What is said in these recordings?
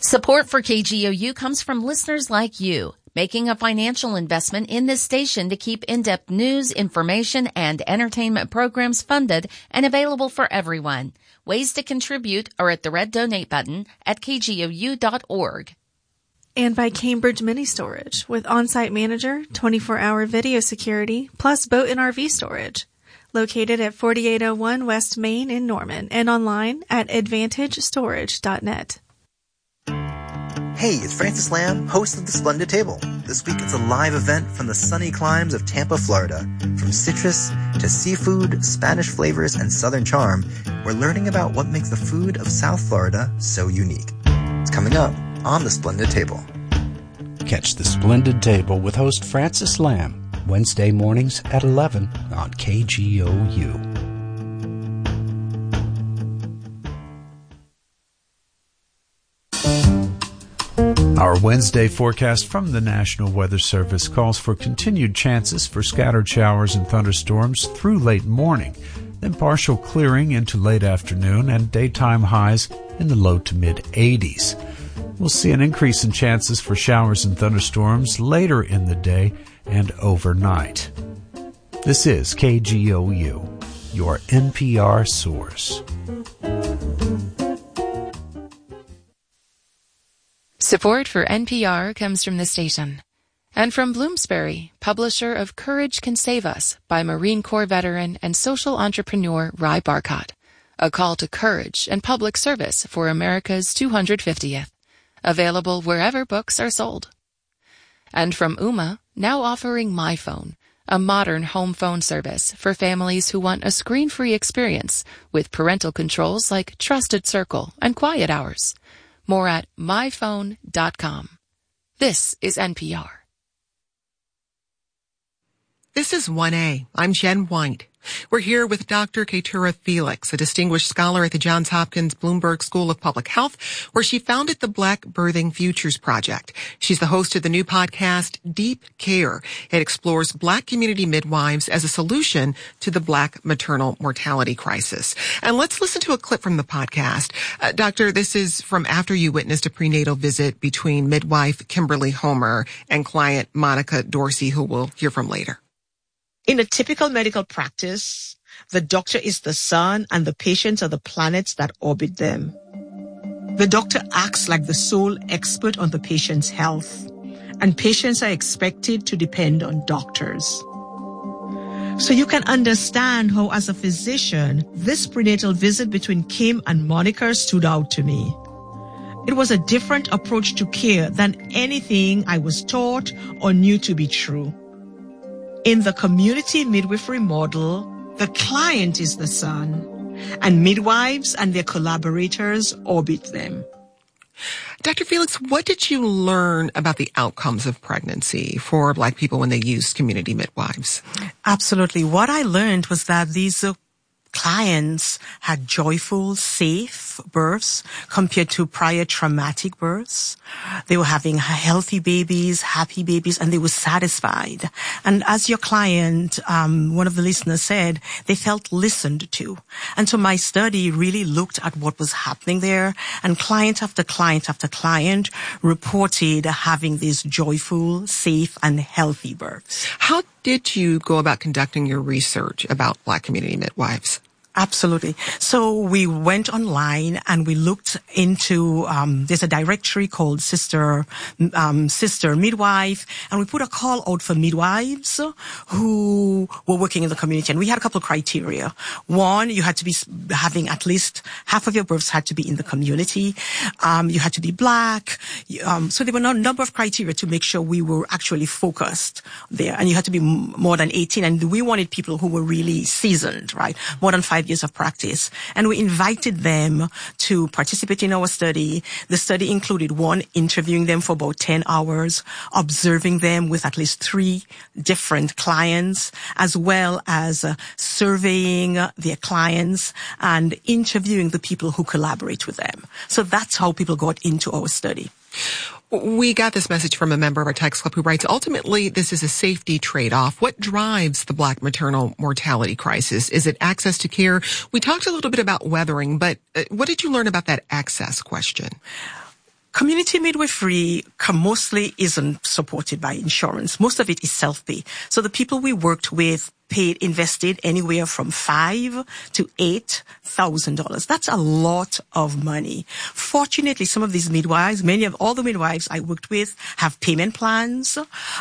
Support for KGOU comes from listeners like you, making a financial investment in this station to keep in-depth news, information, and entertainment programs funded and available for everyone. Ways to contribute are at the red donate button at kgou.org. And by Cambridge Mini Storage, with on-site manager, 24-hour video security, plus boat and RV storage. Located at 4801 West Main in Norman and online at advantagestorage.net. Hey, it's Francis Lamb, host of The Splendid Table. This week it's a live event from the sunny climes of Tampa, Florida. From citrus to seafood, Spanish flavors, and Southern charm, we're learning about what makes the food of South Florida so unique. It's coming up on The Splendid Table. Catch The Splendid Table with host Francis Lamb, Wednesday mornings at 11 on KGOU. Our Wednesday forecast from the National Weather Service calls for continued chances for scattered showers and thunderstorms through late morning, then partial clearing into late afternoon and daytime highs in the low to mid-80s. We'll see an increase in chances for showers and thunderstorms later in the day and overnight. This is KGOU, your NPR source. Support for NPR comes from the station and from Bloomsbury, publisher of Courage Can Save Us by Marine Corps veteran and social entrepreneur Ry Barcott, a call to courage and public service for America's 250th, available wherever books are sold. And from Ooma, now offering MyPhone, a modern home phone service for families who want a screen-free experience with parental controls like Trusted Circle and Quiet Hours. More at myphone.com. This is NPR. This is 1A. I'm Jen White. We're here with Dr. Keturah Felix, a distinguished scholar at the Johns Hopkins Bloomberg School of Public Health, where she founded the Black Birthing Futures Project. She's the host of the new podcast, Deep Care. It explores Black community midwives as a solution to the Black maternal mortality crisis. And let's listen to a clip from the podcast. Doctor, this is from after you witnessed a prenatal visit between midwife Kimberly Homer and client Monica Dorsey, who we'll hear from later. In a typical medical practice, the doctor is the sun and the patients are the planets that orbit them. The doctor acts like the sole expert on the patient's health, and patients are expected to depend on doctors. So you can understand how, as a physician, this prenatal visit between Kim and Monica stood out to me. It was a different approach to care than anything I was taught or knew to be true. In the community midwifery model, the client is the sun, and midwives and their collaborators orbit them. Dr. Felix, what did you learn about the outcomes of pregnancy for Black people when they used community midwives? Absolutely. What I learned was that these clients had joyful, safe births compared to prior traumatic births. They were having healthy babies, happy babies, and they were satisfied. And as your client, one of the listeners said, they felt listened to. And so my study really looked at what was happening there, and client after client after client reported having these joyful, safe, and healthy births. How did you go about conducting your research about Black community midwives? Absolutely. So we went online and we looked into, there's a directory called Sister Midwife, and we put a call out for midwives who were working in the community. And we had a couple of criteria. One, you had to be having at least half of your births had to be in the community. You had to be Black. So there were a number of criteria to make sure we were actually focused there. And you had to be more than 18. And we wanted people who were really seasoned, right? More than 5 years of practice. And we invited them to participate in our study. The study included one, interviewing them for about 10 hours, observing them with at least 3 different clients, as well as surveying their clients and interviewing the people who collaborate with them. So that's how people got into our study. We got this message from a member of our text club who writes, ultimately, this is a safety trade-off. What drives the Black maternal mortality crisis? Is it access to care? We talked a little bit about weathering, but what did you learn about that access question? Community midwifery mostly isn't supported by insurance. Most of it is self-pay. So the people we worked with invested anywhere from $5,000 to $8,000. That's a lot of money. Fortunately, some of these midwives, all the midwives I worked with have payment plans,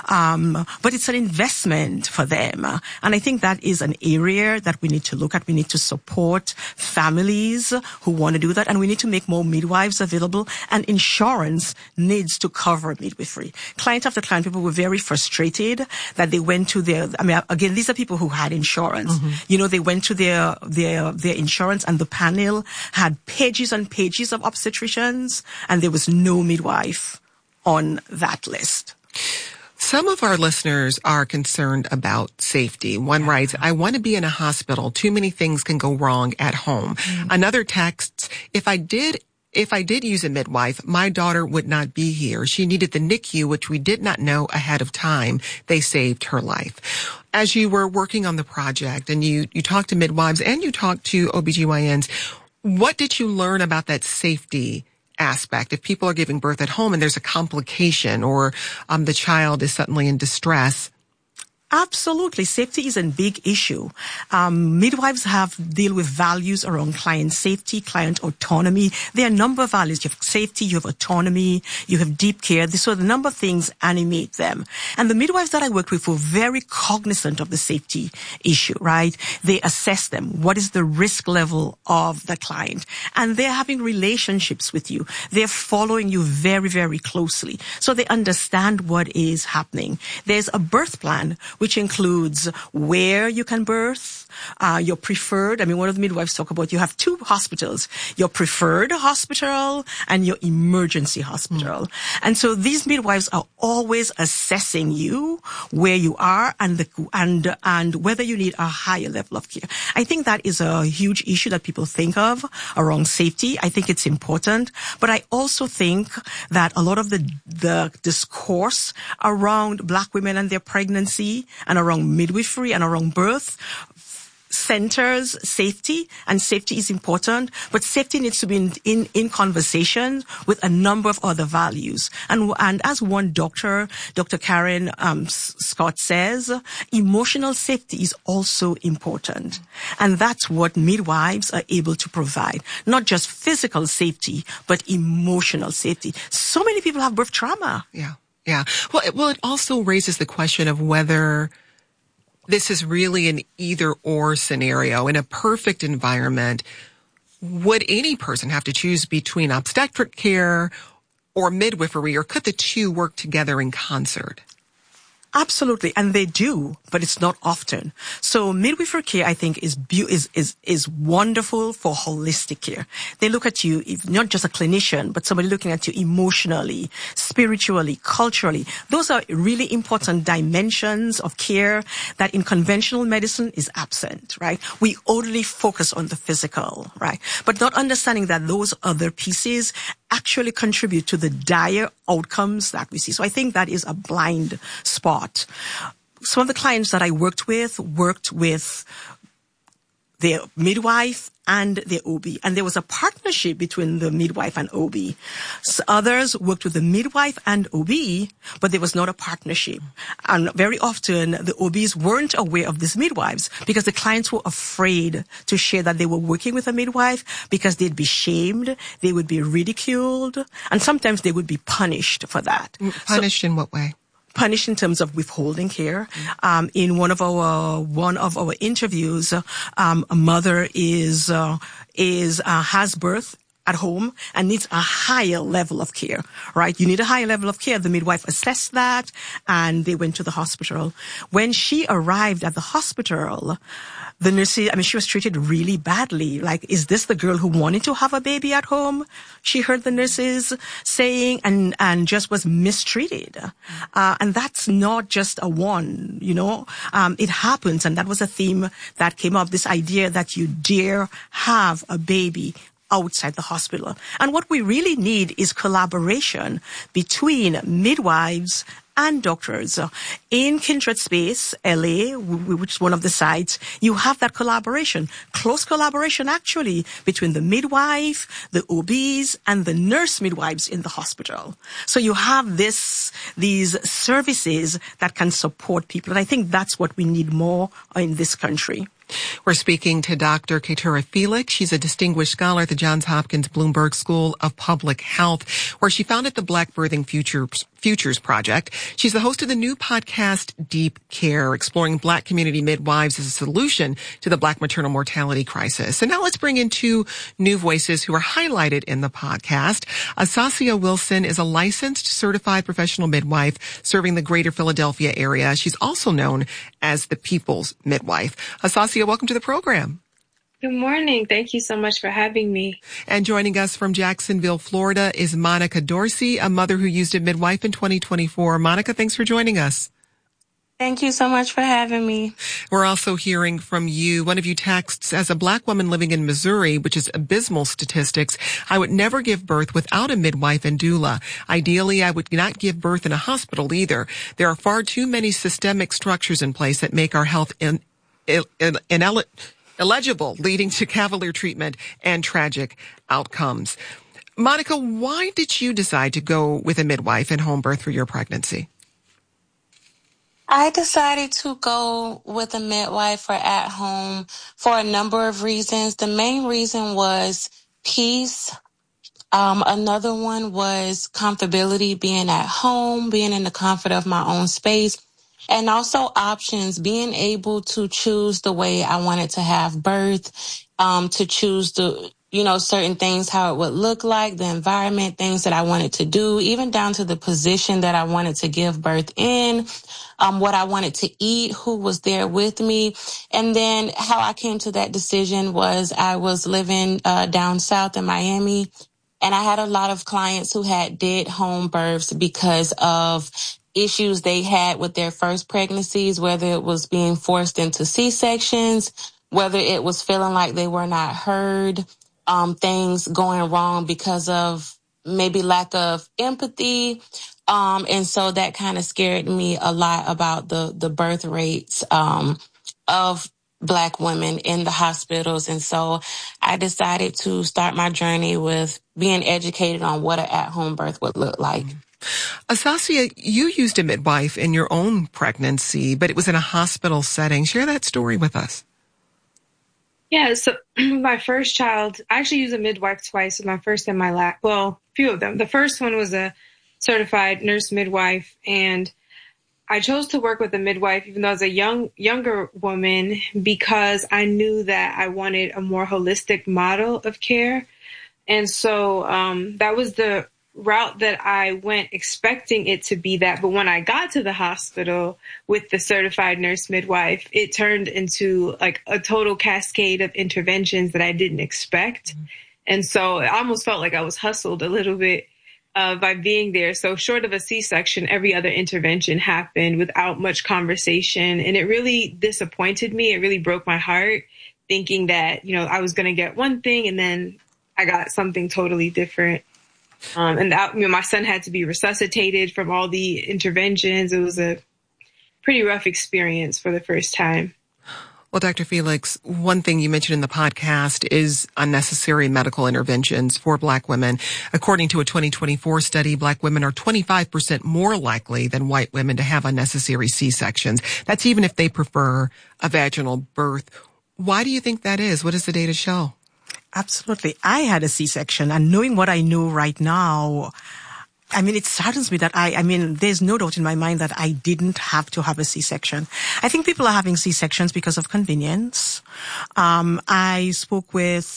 but it's an investment for them. And I think that is an area that we need to look at. We need to support families who want to do that, and we need to make more midwives available, and insurance needs to cover midwifery. Client after client, people were very frustrated that they went to again, these are people who had insurance. Mm-hmm. They went to their insurance, and the panel had pages and pages of obstetricians, and there was no midwife on that list. Some of our listeners are concerned about safety. One writes, I want to be in a hospital. Too many things can go wrong at home. Mm-hmm. Another texts, if I did use a midwife, my daughter would not be here. She needed the NICU, which we did not know ahead of time. They saved her life. As you were working on the project and you talked to midwives and you talked to OBGYNs, what did you learn about that safety aspect? If people are giving birth at home and there's a complication or the child is suddenly in distress, Absolutely. Safety is a big issue. Midwives deal with values around client safety, client autonomy. There are a number of values. You have safety, you have autonomy, you have deep care. So the number of things animate them. And the midwives that I worked with were very cognizant of the safety issue, right? They assess them. What is the risk level of the client? And they're having relationships with you. They're following you very, very closely. So they understand what is happening. There's a birth plan, which includes where you can birth, your preferred. One of the midwives talk about you have two hospitals, your preferred hospital and your emergency hospital. And so these midwives are always assessing you, where you are, and whether you need a higher level of care. I think that is a huge issue that people think of around safety. I think it's important, but I also think that a lot of the discourse around Black women and their pregnancy and around midwifery and around birth centers safety, and safety is important, but safety needs to be in conversation with a number of other values. And as one doctor, Dr. Karen Scott says, emotional safety is also important. And that's what midwives are able to provide. Not just physical safety, but emotional safety. So many people have birth trauma. Yeah. Well, it also raises the question of whether this is really an either-or scenario. In a perfect environment, would any person have to choose between obstetric care or midwifery, or could the two work together in concert? Absolutely, and they do, but it's not often. So midwifery care, I think, is wonderful for holistic care. They look at you, not just a clinician, but somebody looking at you emotionally, spiritually, culturally. Those are really important dimensions of care that in conventional medicine is absent, right? We only focus on the physical, right? But not understanding that those other pieces actually contribute to the dire outcomes that we see. So I think that is a blind spot. Some of the clients that I worked with their midwife and their OB. And there was a partnership between the midwife and OB. So others worked with the midwife and OB, but there was not a partnership. And very often the OBs weren't aware of these midwives because the clients were afraid to share that they were working with a midwife because they'd be shamed, they would be ridiculed, and sometimes they would be punished for that. Punished in what way? Punished in terms of withholding care. In one of our interviews, a mother has birth at home and needs a higher level of care, right? You need a higher level of care. The midwife assessed that and they went to the hospital. When she arrived at the hospital, the nurses, she was treated really badly. Like, is this the girl who wanted to have a baby at home? She heard the nurses saying and just was mistreated. And that's not just a one, it happens. And that was a theme that came up, this idea that you dare have a baby outside the hospital. And what we really need is collaboration between midwives and doctors. In Kindred Space, LA, which is one of the sites, you have that collaboration, close collaboration actually, between the midwife, the OBs, and the nurse midwives in the hospital. So you have these services that can support people. And I think that's what we need more in this country. We're speaking to Dr. Keturah Felix. She's a distinguished scholar at the Johns Hopkins Bloomberg School of Public Health, where she founded the Black Birthing Futures Project. She's the host of the new podcast, Deep Care, exploring Black community midwives as a solution to the Black maternal mortality crisis. And now let's bring in two new voices who are highlighted in the podcast. Asasia Wilson is a licensed certified professional midwife serving the greater Philadelphia area. She's also known as the People's Midwife. Asasia, welcome to the program. Good morning. Thank you so much for having me. And joining us from Jacksonville, Florida is Monica Dorsey, a mother who used a midwife in 2024. Monica, thanks for joining us. Thank you so much for having me. We're also hearing from you. One of you texts, as a Black woman living in Missouri, which is abysmal statistics, I would never give birth without a midwife and doula. Ideally, I would not give birth in a hospital either. There are far too many systemic structures in place that make our health illegible, leading to cavalier treatment and tragic outcomes. Monica, why did you decide to go with a midwife and home birth for your pregnancy? I decided to go with a midwife or at home for a number of reasons. The main reason was peace. Another one was comfortability, being at home, being in the comfort of my own space, and also options, being able to choose the way I wanted to have birth, to choose certain things, how it would look like, the environment, things that I wanted to do, even down to the position that I wanted to give birth in, what I wanted to eat, who was there with me. And then how I came to that decision was I was living down south in Miami, and I had a lot of clients who did home births because of issues they had with their first pregnancies, whether it was being forced into C-sections, whether it was feeling like they were not heard, things going wrong because of maybe lack of empathy. And so that kind of scared me a lot about the birth rates of Black women in the hospitals. And so I decided to start my journey with being educated on what an at-home birth would look like. Asasia, you used a midwife in your own pregnancy, but it was in a hospital setting. Share that story with us. Yeah, so my first child, I actually used a midwife twice, my first and my last, well, a few of them. The first one was a certified nurse midwife, and I chose to work with a midwife, even though I was a younger woman, because I knew that I wanted a more holistic model of care. And so that was the route that I went, expecting it to be that. But when I got to the hospital with the certified nurse midwife, it turned into like a total cascade of interventions that I didn't expect. Mm-hmm. And so I almost felt like I was hustled a little bit by being there. So short of a C-section, every other intervention happened without much conversation. And it really disappointed me. It really broke my heart, thinking that, I was going to get one thing and then I got something totally different. And that, my son had to be resuscitated from all the interventions. It was a pretty rough experience for the first time. Well, Dr. Felix, one thing you mentioned in the podcast is unnecessary medical interventions for Black women. According to a 2024 study, Black women are 25% more likely than white women to have unnecessary C-sections. That's even if they prefer a vaginal birth. Why do you think that is? What does the data show? Absolutely. I had a C-section, and knowing what I know right now, it saddens me that there's no doubt in my mind that I didn't have to have a C-section. I think people are having C-sections because of convenience. I spoke with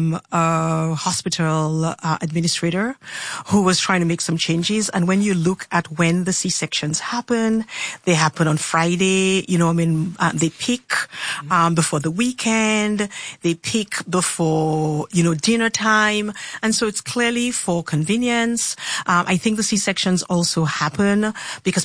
a hospital administrator who was trying to make some changes. And when you look at when the C-sections happen, they happen on Friday. They peak before the weekend. They peak before, dinner time. And so it's clearly for convenience. I think the C-sections also happen because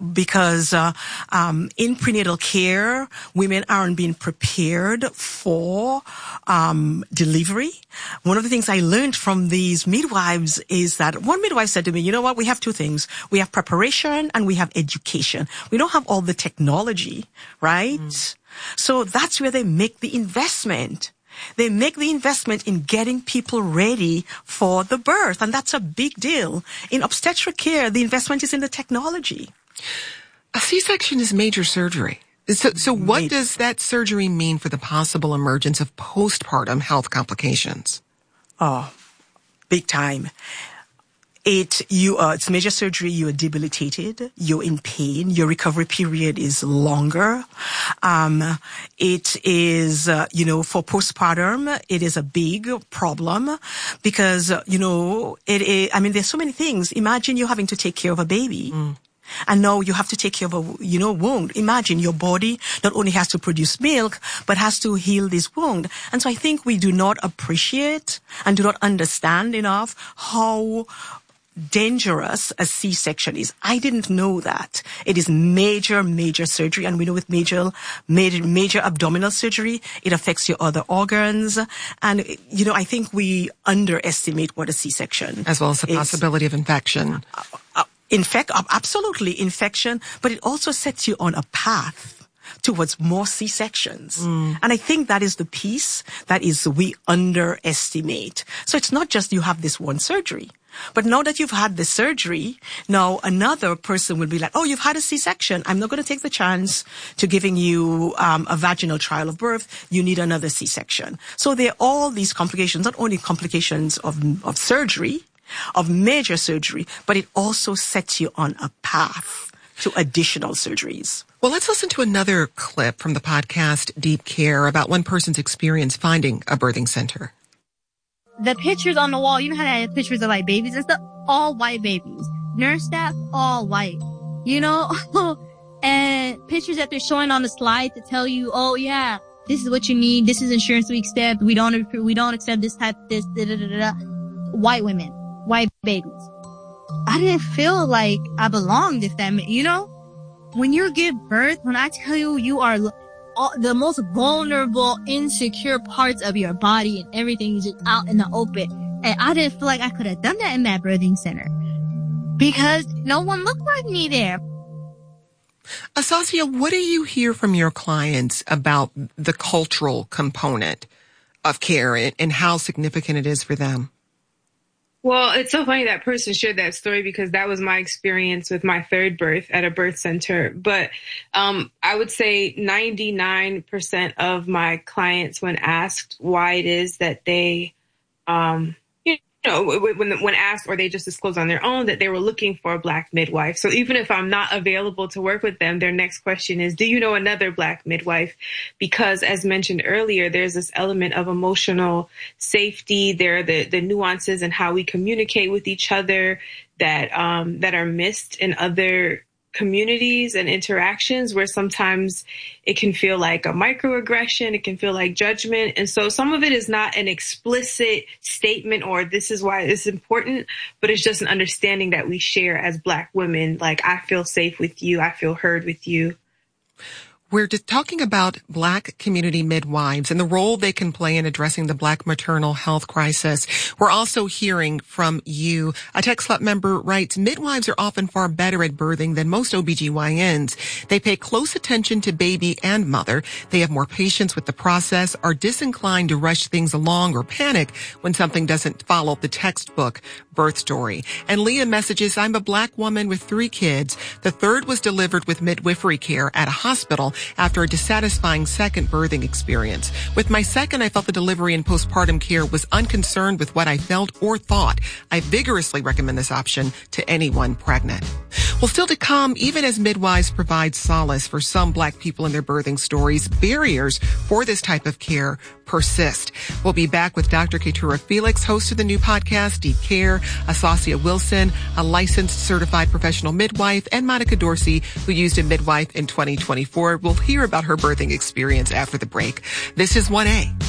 in prenatal care, women aren't being prepared for delivery. One of the things I learned from these midwives is that one midwife said to me, you know what, we have two things. We have preparation and we have education. We don't have all the technology, right? So that's where they make the investment. They make the investment in getting people ready for the birth, and that's a big deal. In obstetric care, the investment is in the technology. A C-section is major surgery. So what does that surgery mean for the possible emergence of postpartum health complications? Oh, big time. It's major surgery. You are debilitated. You're in pain. Your recovery period is longer. It is, for postpartum, it is a big problem because, there's so many things. Imagine you having to take care of a baby. And now you have to take care of a, wound. Imagine your body not only has to produce milk, but has to heal this wound. And so I think we do not appreciate and do not understand enough how dangerous a C-section is. I didn't know that. It is major, major surgery. And we know with major abdominal surgery, it affects your other organs. And, I think we underestimate what a C-section as well as the possibility of infection. Absolutely infection, but it also sets you on a path towards more C-sections. And I think that is the piece that we underestimate. So it's not just you have this one surgery, but now that you've had the surgery, now another person will be like, oh, you've had a C-section. I'm not going to take the chance to giving you a vaginal trial of birth. You need another C-section. So there are all these complications, not only complications of surgery, of major surgery, but it also sets you on a path to additional surgeries. Well, let's listen to another clip from the podcast Deep Care about one person's experience finding a birthing center. The pictures on the wall, you know how they have pictures of like babies and stuff? All white babies. Nurse staff, all white. And pictures that they're showing on the slide to tell you, oh yeah, this is what you need. This is insurance we accept. We don't accept this type, this, White women, white babies. I didn't feel like I belonged if that meant, when you give birth, when I tell you, you are the most vulnerable, insecure parts of your body and everything is just out in the open. And I didn't feel like I could have done that in that birthing center because no one looked like me there. Asasia, what do you hear from your clients about the cultural component of care and how significant it is for them? Well, it's so funny that person shared that story because that was my experience with my third birth at a birth center. But I would say 99% of my clients, when asked why it is that they, when asked or they just disclose on their own that they were looking for a Black midwife. So even if I'm not available to work with them, their next question is, do you know another Black midwife? Because as mentioned earlier, there's this element of emotional safety. There are the nuances in how we communicate with each other that are missed in other communities and interactions where sometimes it can feel like a microaggression, it can feel like judgment. And so some of it is not an explicit statement or this is why it's important, but it's just an understanding that we share as Black women. Like, I feel safe with you. I feel heard with you. We're just talking about Black community midwives and the role they can play in addressing the Black maternal health crisis. We're also hearing from you. A TechSlut member writes, midwives are often far better at birthing than most OBGYNs. They pay close attention to baby and mother. They have more patience with the process, are disinclined to rush things along or panic when something doesn't follow the textbook birth story. And Leah messages, I'm a Black woman with 3 kids. The third was delivered with midwifery care at a hospital after a dissatisfying second birthing experience. With my second, I felt the delivery and postpartum care was unconcerned with what I felt or thought. I vigorously recommend this option to anyone pregnant. Well, still to come, even as midwives provide solace for some Black people in their birthing stories, barriers for this type of care persist. We'll be back with Dr. Keturah Felix, host of the new podcast, Deep Care, Asasia Wilson, a licensed certified professional midwife, and Monica Dorsey, who used a midwife in 2024. We'll hear about her birthing experience after the break. This is 1A.